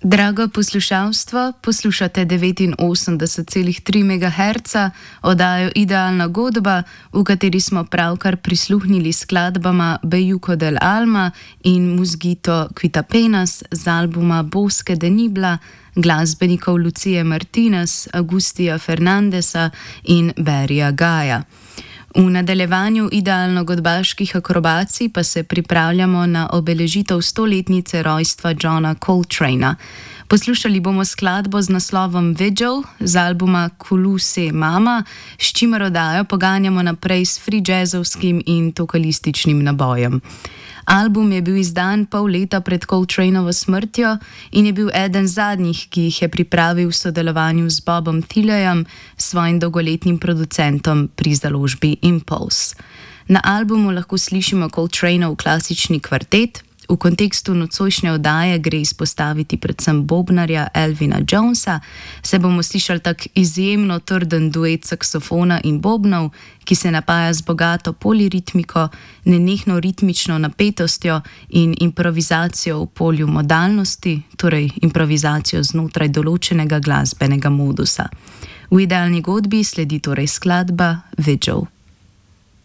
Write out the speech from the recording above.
Drago poslušalstvo, poslušate 89,3 MHz, oddajo Idealna godba, v kateri smo pravkar prisluhnili skladbama Bejuco del Alma in Musgito Quitapenas z albuma Bosque de Nibla, glasbenikov Lucije Martinez, Agustija Fernandesa in Berija Gaja. V nadaljevanju idealno-godbaških akrobacij pa se pripravljamo na obeležitev 100-letnice rojstva Johna Coltrana. Poslušali bomo skladbo z naslovom Vigil z albuma Kulu se mama, s čimer oddajo poganjamo naprej s free jazzovskim in vokalističnim nabojem. Album je bil izdan pol leta pred Coltranovo smrtjo in je bil eden zadnjih, ki jih je pripravil v sodelovanju z Bobom Thielejem, svojim dolgoletnim producentom pri založbi Impulse. Na albumu lahko slišimo Coltranov klasični kvartet. V kontekstu nocojšnje oddaje gre izpostaviti predvsem bobnarja Elvina Jonesa, se bomo slišali tak izjemno trden duet saksofona in bobnov, ki se napaja z bogato poliritmiko, nenehno ritmično napetostjo in improvizacijo v polju modalnosti, torej improvizacijo znotraj določenega glasbenega modusa. V idealni godbi sledi torej skladba Vigil.